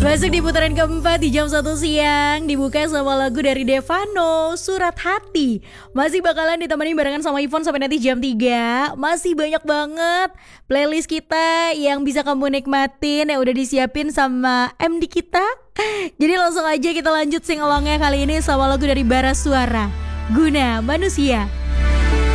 Masuk di putaran keempat di jam 1 siang. Dibuka sama lagu dari Devano, Surat Hati. Masih bakalan ditemani barengan sama Ivon sampai nanti jam 3. Masih banyak banget playlist kita yang bisa kamu nikmatin, yang udah disiapin sama MD kita. Jadi langsung aja kita lanjut sing alongnya kali ini sama lagu dari Bara Suara, Guna Manusia.